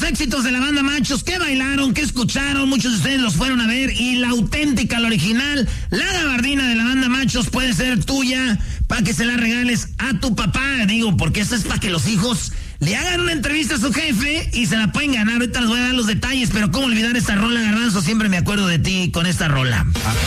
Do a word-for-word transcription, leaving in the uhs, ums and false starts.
éxitos de la banda Machos, qué bailaron, qué escucharon, muchos de ustedes los fueron a ver, y la auténtica, la original, la gabardina de la banda Machos puede ser tuya para que se la regales a tu papá, digo, porque esto es para que los hijos le hagan una entrevista a su jefe y se la pueden ganar. Ahorita les voy a dar los detalles, pero cómo olvidar esta rola, Garbanzo, siempre me acuerdo de ti con esta rola.